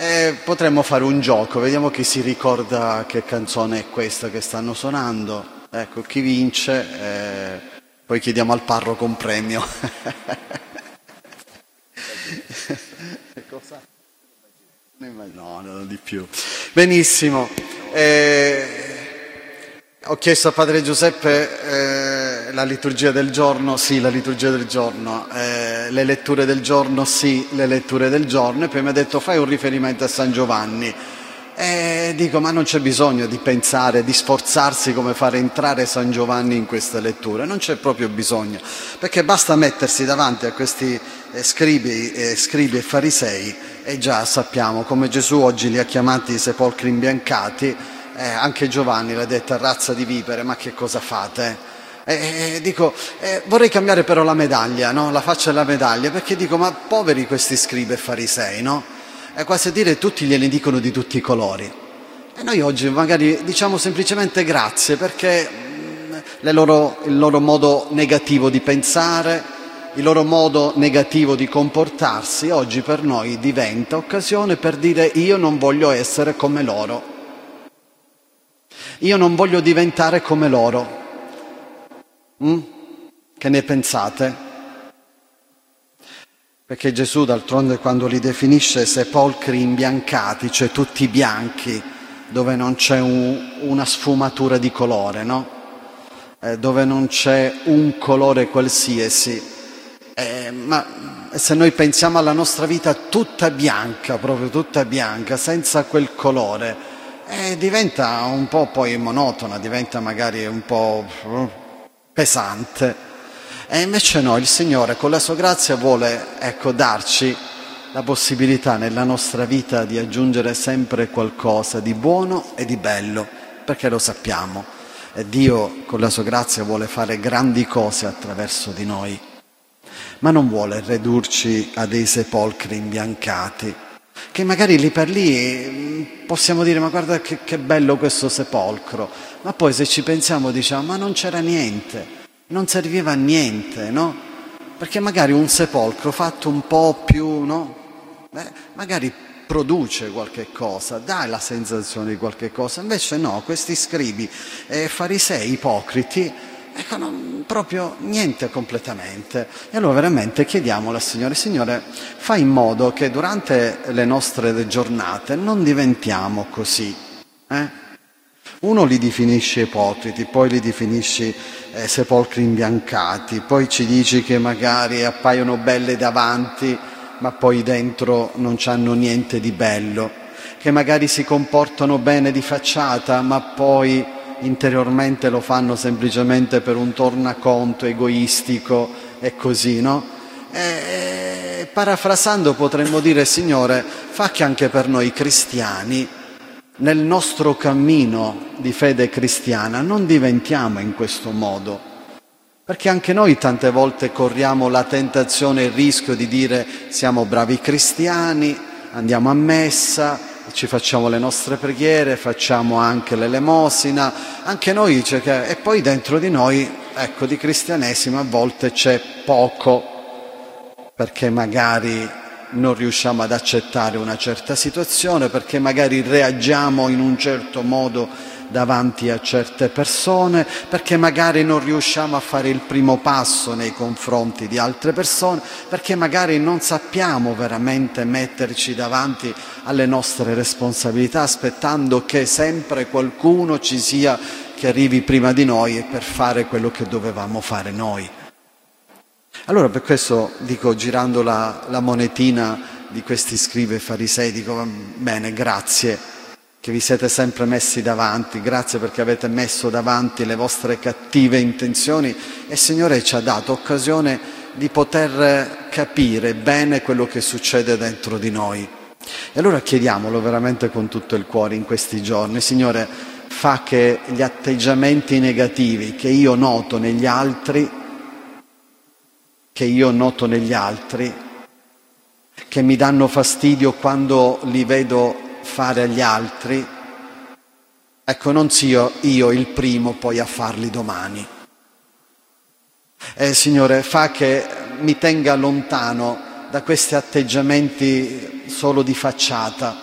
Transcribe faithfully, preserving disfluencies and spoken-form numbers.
E potremmo fare un gioco, vediamo chi si ricorda che canzone è questa che stanno suonando. Ecco, chi vince, eh, poi chiediamo al parroco un premio. Cosa? No, no, di più. Benissimo. Eh, ho chiesto a Padre Giuseppe eh, la liturgia del giorno, sì, la liturgia del giorno, eh, le letture del giorno, sì, le letture del giorno, e poi mi ha detto fai un riferimento a San Giovanni. E dico, ma non c'è bisogno di pensare, di sforzarsi come fare entrare San Giovanni in queste letture, non c'è proprio bisogno, perché basta mettersi davanti a questi eh, scribi, eh, scribi e farisei, e già sappiamo come Gesù oggi li ha chiamati sepolcri imbiancati, eh, anche Giovanni l'ha detta razza di vipere, ma che cosa fate? Eh, dico, eh, vorrei cambiare però la medaglia, no? La faccia della medaglia, perché dico, ma poveri questi scribi e farisei, no? È quasi a dire tutti glieli dicono di tutti i colori. E noi oggi magari diciamo semplicemente grazie, perché le loro, il loro modo negativo di pensare, il loro modo negativo di comportarsi, oggi per noi diventa occasione per dire io non voglio essere come loro. Io non voglio diventare come loro. Mm? Che ne pensate? Perché Gesù d'altronde quando li definisce sepolcri imbiancati, cioè tutti bianchi, dove non c'è un, una sfumatura di colore, no? Eh, dove non c'è un colore qualsiasi. Eh, ma se noi pensiamo alla nostra vita tutta bianca, proprio tutta bianca, senza quel colore, eh, diventa un po' poi monotona, diventa magari un po' pesante. E invece no, il Signore con la sua grazia vuole, ecco, darci la possibilità nella nostra vita di aggiungere sempre qualcosa di buono e di bello, perché lo sappiamo. E Dio con la sua grazia vuole fare grandi cose attraverso di noi, ma non vuole ridurci a dei sepolcri imbiancati, che magari lì per lì possiamo dire ma guarda che, che bello questo sepolcro, ma poi se ci pensiamo diciamo ma non c'era niente. Non serviva a niente, no? Perché magari un sepolcro fatto un po' più, no? Beh, magari produce qualche cosa, dà la sensazione di qualche cosa, invece no, questi scribi e farisei ipocriti, ecco, non, proprio niente completamente. E allora veramente chiediamolo al Signore, Signore, fai in modo che durante le nostre giornate non diventiamo così, eh? Uno li definisce ipocriti, poi li definisci eh, sepolcri imbiancati, poi ci dici che magari appaiono belle davanti, ma poi dentro non c'hanno niente di bello, che magari si comportano bene di facciata, ma poi interiormente lo fanno semplicemente per un tornaconto egoistico e così, no? E, parafrasando potremmo dire, Signore, fa che anche per noi cristiani nel nostro cammino di fede cristiana non diventiamo in questo modo, perché anche noi tante volte corriamo la tentazione e il rischio di dire siamo bravi cristiani, andiamo a messa, ci facciamo le nostre preghiere, facciamo anche l'elemosina, anche noi, cioè, e poi dentro di noi, ecco, di cristianesimo a volte c'è poco, perché magari non riusciamo ad accettare una certa situazione, perché magari reagiamo in un certo modo davanti a certe persone, perché magari non riusciamo a fare il primo passo nei confronti di altre persone, perché magari non sappiamo veramente metterci davanti alle nostre responsabilità, aspettando che sempre qualcuno ci sia che arrivi prima di noi per fare quello che dovevamo fare noi. Allora per questo dico, girando la, la monetina di questi scribi e farisei, dico bene, grazie che vi siete sempre messi davanti, grazie perché avete messo davanti le vostre cattive intenzioni e il Signore ci ha dato occasione di poter capire bene quello che succede dentro di noi. E allora chiediamolo veramente con tutto il cuore in questi giorni, Signore, fa che gli atteggiamenti negativi che io noto negli altri che io noto negli altri, che mi danno fastidio quando li vedo fare agli altri, ecco, non sia io il primo poi a farli domani. E Signore, fa che mi tenga lontano da questi atteggiamenti solo di facciata,